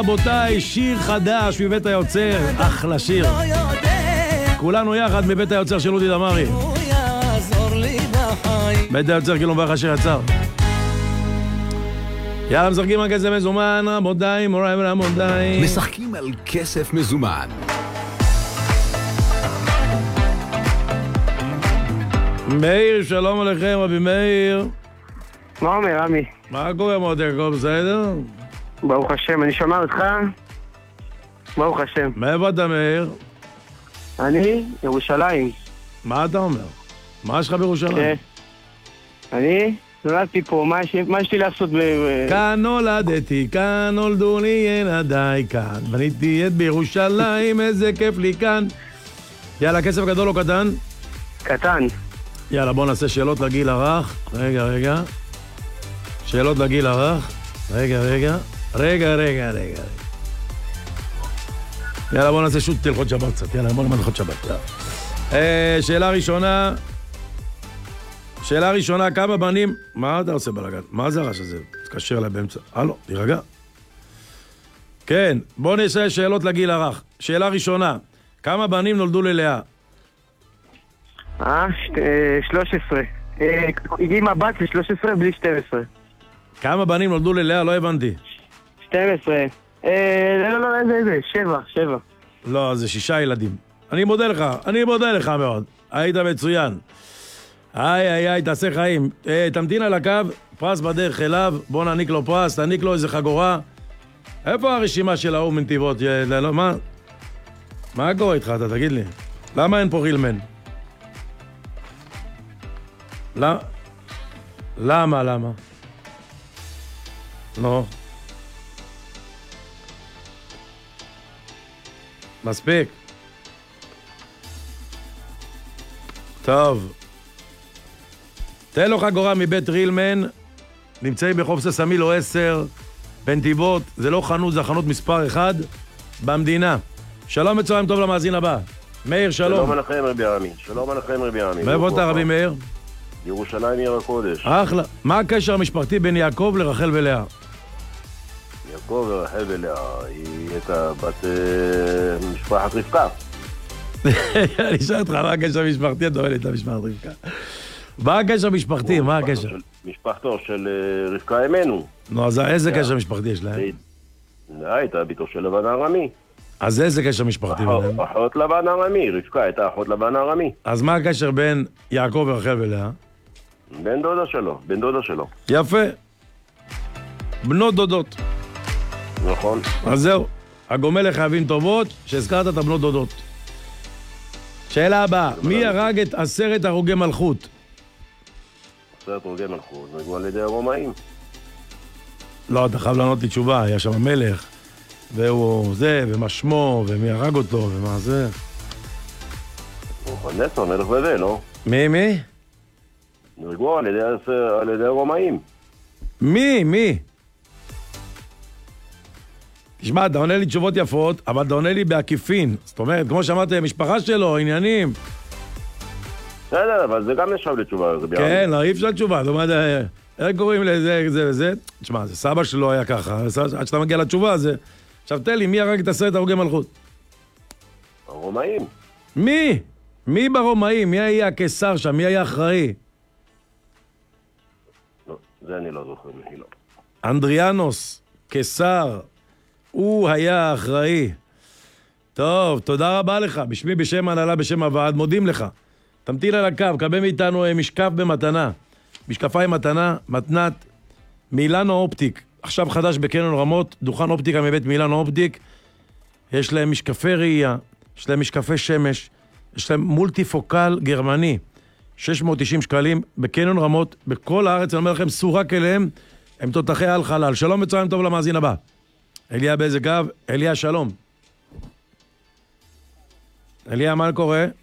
רבותיי, שיר חדש מבית היוצר, אחלה שיר. כולנו יחד מבית היוצר של אודי דמרי. בית היוצר כאילו מברך השיר יצר. יאללה, משחקים על כסף מזומן, רבותיי, מוריי ורבותיי. משחקים על כסף מזומן. מאיר, שלום עליכם, רבי מאיר. מה אומר, עמי? מה קורה, מוטי, הכל בסדר? ברוך השם, אני שומע אותך? ברוך השם. מאיפה אתה, מאיר? אני, ירושלים. מה אתה אומר? מה יש לך בירושלים? אני נולדתי פה, מה יש לי לעשות כאן נולדתי, כאן נולדו לי ילדיי, כאן בניתי את בירושלים, איזה כיף לי כאן. יאללה, כסף גדול או קטן? קטן. יאללה, בוא נעשה שאלות לגיל הרך. רגע. שאלות לגיל הרך. רגע. יאללה, בוא נעשה שוט תלכות שבת קצת. יאללה, בוא נלמד הלכות שבת. שאלה ראשונה, כמה בנים... מה אתה עושה בלגן? מה זה הרעש הזה? תתקשר אליי באמצע. הלו, תירגע. כן, בוא נעשה שאלות לגיל הרך. שאלה ראשונה, כמה בנים נולדו ללאה? 13. הגיעים הבת ל-13 בלי 12. כמה בנים נולדו ללאה? לא הבנתי. 12. לא, איזה? 7. לא, זה 6 ילדים. אני מודה לך מאוד. היית מצוין. איי, תעשה חיים. תמתין על הקו, פרס בדרך אליו, בוא נעניק לו פרס, תעניק לו איזה חגורה. איפה הרשימה של האור מנתיבות? מה קורה איתך, אתה תגיד לי? למה אין פה רילמן? למה? נו. מספיק. טוב. תן לו חגורה מבית רילמן, נמצאים בחוף ססמיל או 10, בנתיבות, זה לא חנות, זה חנות מספר 1 במדינה. שלום וצהריים טוב למאזין הבא. מאיר, שלום. שלום עליכם רבי עמי. ואיפה אתה רבי מאיר? ירושלים עיר הקודש. אחלה. מה הקשר המשפחתי בין יעקב לרחל ולאה? יעקב ורחל ולאה, היא הייתה בת משפחת רבקה. אני שואל אותך, מה הקשר המשפחתי? אתה אומר לי את המשפחת רבקה. מה הקשר משפחתי? מה הקשר? משפחתו של רבקה אמנו. נו, אז איזה קשר משפחתי יש להם? הייתה ביתו של לבן הארמי. אז איזה קשר משפחתי ביניהם? אחות לבן הארמי, רבקה הייתה אחות לבן הארמי. אז מה הקשר בין יעקב ורחל ולאה? בן דודה שלו. יפה. בנות דודות. נכון. אז זהו, הגומל לחייבים טובות, שהזכרת את הבנות דודות. שאלה הבאה, מי הרג את 10 הרוגי מלכות? 10 הרוגי מלכות, נהרגו על ידי הרומאים. לא, אתה חייב לענות לי תשובה, היה שם המלך, והוא זה, ומה שמו, ומי הרג אותו, ומה זה. נבוכדנצר, מלך בבל, לא? מי? נהרגו על ידי הרומאים. מי? תשמע, אתה עונה לי תשובות יפות, אבל אתה עונה לי בעקיפין. זאת אומרת, כמו שאמרתי, המשפחה שלו, עניינים. בסדר, אבל זה גם נחשב לתשובה. כן, לא, אי אפשר תשובה. זאת אומרת, איך קוראים לזה, זה וזה? תשמע, זה סבא שלו היה ככה, עד שאתה מגיע לתשובה, זה... עכשיו תן לי, מי הרג את 10 הרוגי מלכות? הרומאים. מי? מי ברומאים? מי היה הקיסר שם? מי היה אחראי? לא, זה אני לא זוכר, מחילה. אנדריאנוס, קיסר, הוא היה אחראי. טוב, תודה רבה לך. בשמי, בשם ההנהלה, בשם הוועד, מודים לך. תמתין על הקו, קבל מאיתנו משקף במתנה. משקפיים מתנה, מתנת, מילאנו אופטיק. עכשיו חדש בקניון רמות, דוכן אופטיקה מבית מילאנו אופטיק. יש להם משקפי ראייה, יש להם משקפי שמש, יש להם מולטיפוקל גרמני. 690 שקלים בקניון רמות, בכל הארץ. אני אומר לכם, סורק אליהם, הם תותחי על חלל. שלום וצהריים טוב למאזין הבא. אליה באיזה קו? אליה, שלום. אליה, מה קורה?